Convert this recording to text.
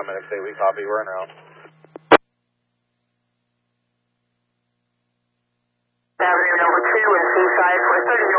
paramedics 8, we copy, we're en route. Avenue number 2 and C5 for 30